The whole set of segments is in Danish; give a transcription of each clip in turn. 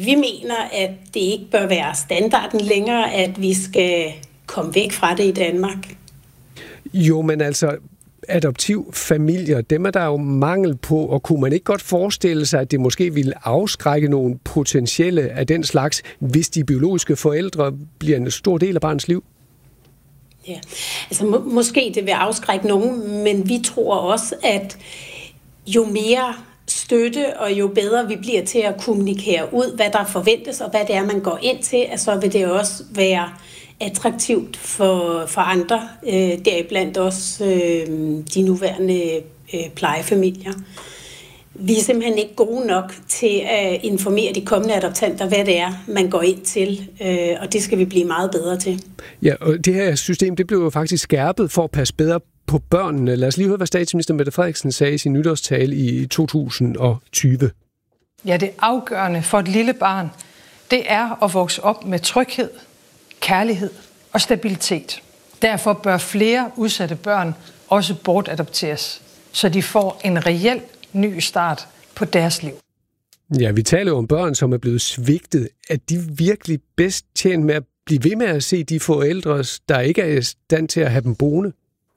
vi mener, at det ikke bør være standarden længere, at vi skal komme væk fra det i Danmark. Jo, men altså adoptivfamilier, dem er der jo mangel på, og kunne man ikke godt forestille sig, at det måske ville afskrække nogle potentielle af den slags, hvis de biologiske forældre bliver en stor del af barnets liv? Ja, altså måske det vil afskrække nogen, men vi tror også, at jo mere støtte, og jo bedre vi bliver til at kommunikere ud, hvad der forventes, og hvad det er, man går ind til, så vil det også være attraktivt for andre, deriblandt også de nuværende plejefamilier. Vi er simpelthen ikke gode nok til at informere de kommende adoptanter, hvad det er, man går ind til, og det skal vi blive meget bedre til. Ja, og det her system, det blev jo faktisk skærpet for at passe bedre på børnene. Lad os lige høre, hvad statsminister Mette Frederiksen sagde i sin nytårstale i 2020. Ja, det afgørende for et lille barn, det er at vokse op med tryghed, kærlighed og stabilitet. Derfor bør flere udsatte børn også bortadopteres, så de får en reel ny start på deres liv. Ja, vi taler jo om børn, som er blevet svigtet. Er de virkelig bedst tjent med at blive ved med at se de forældre, der ikke er i stand til at have dem boende?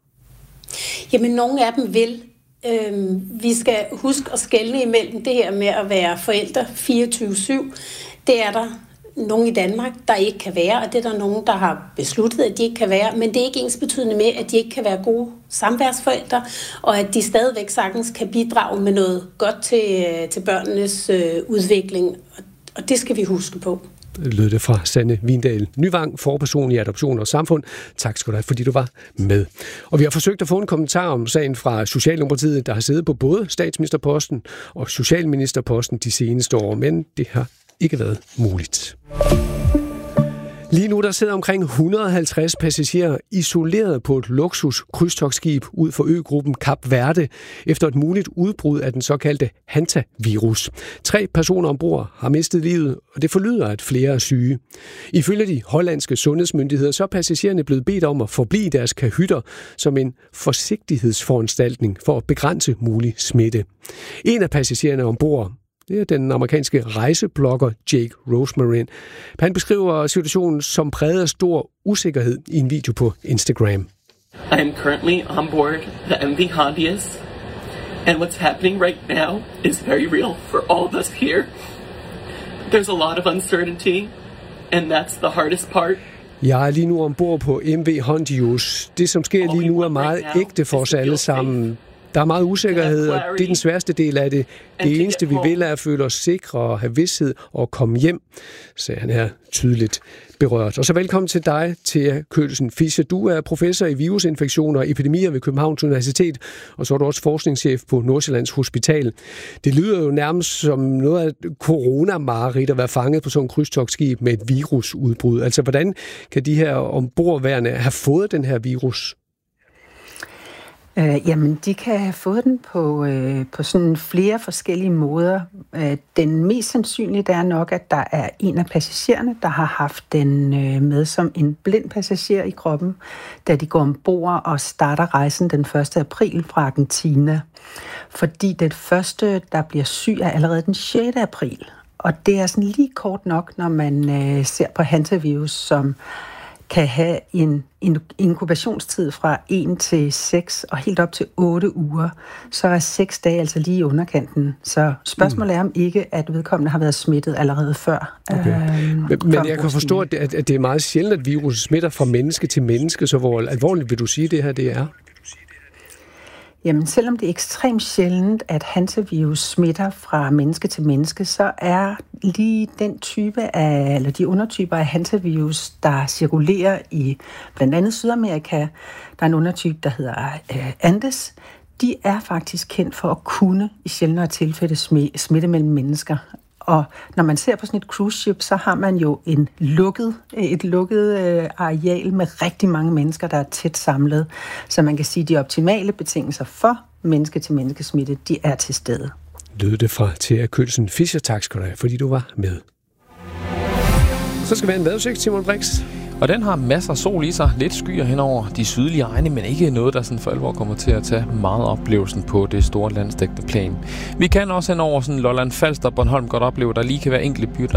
Jamen, nogle af dem vil. Vi skal huske at skelne imellem det her med at være forældre 24/7. Det er der nogen i Danmark, der ikke kan være, og det er der nogen, der har besluttet, at de ikke kan være, men det er ikke ensbetydende med, at de ikke kan være gode samværsforældre, og at de stadigvæk sagtens kan bidrage med noget godt til børnenes udvikling, og det skal vi huske på. Lød det fra Sanne Vindal Nyvang, forperson i Adoption og Samfund. Tak skal du have, fordi du var med. Og vi har forsøgt at få en kommentar om sagen fra Socialdemokratiet, der har siddet på både statsministerposten og socialministerposten de seneste år, men det har ikke været muligt. Lige nu der sidder omkring 150 passagerer isoleret på et luksus krydstogtskib ud for øgruppen Kap Verde efter et muligt udbrud af den såkaldte Hantavirus. 3 personer ombord har mistet livet, og det forlyder, at flere er syge. Ifølge de hollandske sundhedsmyndigheder så er passagererne blevet bedt om at forblive i deres kahytter som en forsigtighedsforanstaltning for at begrænse mulig smitte. En af passagererne ombord, det er den amerikanske rejseblogger Jake Rosemarin. Han beskriver situationen som præget af stor usikkerhed i en video på Instagram. I am currently on board the MV Hondius, and what's happening right now is very real for all of us here. There's a lot of uncertainty, and that's the hardest part. Jeg er lige nu ombord på MV Hondius. Det, som sker lige nu, er meget ægte for os alle sammen. Der er meget usikkerhed, og det er den sværeste del af det. Det eneste, vi vil, er at føle os sikre og have vished og komme hjem, sagde han her tydeligt berørt. Og så velkommen til dig, Thea Kølsen Fischer. Du er professor i virusinfektioner og epidemier ved Københavns Universitet, og så er du også forskningschef på Nordsjællands Hospital. Det lyder jo nærmest som noget af coronamareridt at være fanget på sådan en krydstogtskib med et virusudbrud. Altså, hvordan kan de her ombordværende have fået den her virus? Jamen, de kan have fået den på sådan flere forskellige måder. Den mest sandsynlige er nok, at der er en af passagererne, der har haft den med som en blind passager i kroppen, da de går ombord og starter rejsen den 1. april fra Argentina. Fordi den første, der bliver syg, er allerede den 6. april. Og det er sådan lige kort nok, når man ser på hantavirus, som kan have en inkubationstid fra 1 til 6 og helt op til 8 uger, så er 6 dage altså lige i underkanten. Så spørgsmålet er om ikke, at vedkommende har været smittet allerede før. Okay. Men jeg kan forstå, at det er meget sjældent, at virus smitter fra menneske til menneske, så hvor alvorligt vil du sige, det her det er? Jamen, selvom det er ekstremt sjældent, at hantavirus smitter fra menneske til menneske, så er lige den type af, eller de undertyper af hantavirus, der cirkulerer i blandt andet Sydamerika, der er en undertype, der hedder Andes, de er faktisk kendt for at kunne i sjældnere tilfælde smitte mellem mennesker. Og når man ser på sådan et cruise ship, så har man jo et lukket areal med rigtig mange mennesker, der er tæt samlet. Så man kan sige, at de optimale betingelser for menneske-til-menneskesmitte, de er til stede. Lød det fra Thea Kølsen Fischer. Tak skal du have, fordi du var med. Så skal vi have en vejrudsigt, Simon Brix. Og den har masser af sol i sig, lidt skyer henover de sydlige egne, men ikke noget, der sådan for alvor kommer til at tage meget oplevelsen på det store landsdækkende plan. Vi kan også henover sådan Lolland Falster og Bornholm godt opleve, der lige kan være enkelte byer,